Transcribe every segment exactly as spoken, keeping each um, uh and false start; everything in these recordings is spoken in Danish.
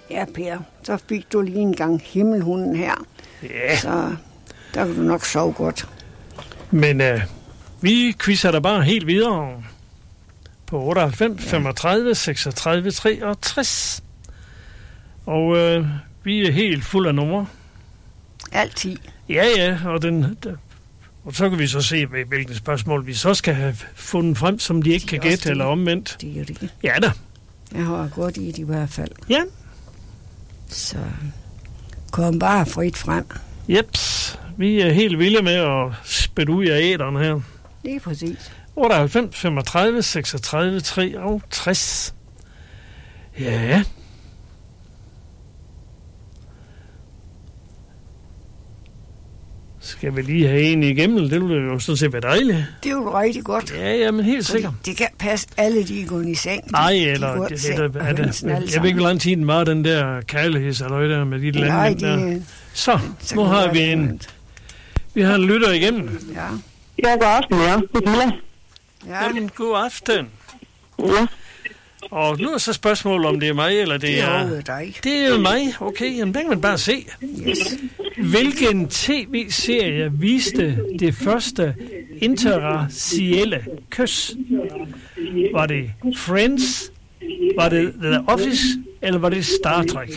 Ja, Per, så fik du lige en gang himmelhunden her. Ja. Så der kan du nok sove godt. Men øh, vi quizzer der bare helt videre på otteoghalvfems, ja. femogtredive, seksogtredive, treogtres. Og øh, vi er helt fuld af numre. Altid. Ja, ja, og, den, der, og så kan vi så se, hvilke spørgsmål vi så skal have fundet frem, som de ikke de kan gætte eller omvendt. Det er det. Ja da. Jeg har godt i det i hvert fald. Ja. Så kom bare frit frem. Jeps. Vi er helt vilde med at spætte ud af æderen her. Det er præcis. otteoghalvfems, femogtredive, seksogtredive, treogtres. Ja. Skal vi lige have en igennem? Det ville jo sådan set være dejligt. Det er jo rigtig godt. Ja, ja, men helt sikkert. Det kan passe alle, de går i seng. Nej, eller... De det, det, det, er det, jeg ved ikke, hvor lang tid den var, den der kærlighedsaløj der med de landmænd der. Så, så nu har vi en... Vi har en lytter igennem. Ja. Ja, god aften, ja. Det ja. Jamen, god aften. Ja. Og nu er så spørgsmålet, om det er mig, eller det, det er... er dig. Det er jo mig. Okay, jamen den kan man bare se. Yes. Hvilken tv-serie viste det første interracielle kys? Var det Friends? Var det The Office? Eller var det Star Trek?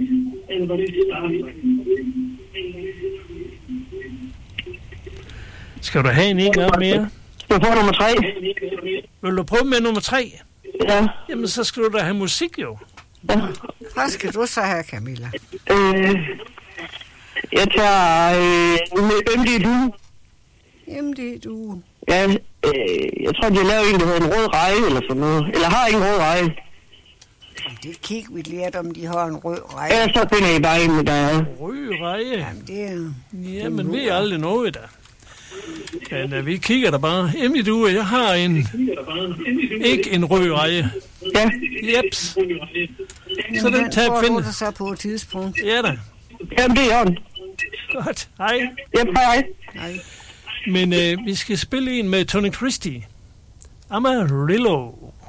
Skal du have en en gang mere? Jeg får nummer tre. Vil du prøve med nummer tre? Ja. Jamen, så skal du da have musik, jo. Ja. Hvad skal du så have, Camilla? Øh, jeg tager øh, M D Du. M D Du. Ja, øh, jeg tror, de har lavet en, der hedder en rød reje, eller sådan noget. Eller har en rød reje. Det kigger vi lidt, om de har en rød reje. Ja, så finder I bare en, der er. Rød reje? Jamen, det er... Ja, men vi er aldrig noget, der. Men uh, vi kigger der bare. Emily, du, jeg har en... Ikke en rød reje. Ja. Jeps. Så den tager jeg finde. Den så på et tidspunkt. Ja da. Jamen, det er orden. Godt. Hej. Ja, hej. Hej. Men uh, vi skal spille en med Tony Christie. Amarillo.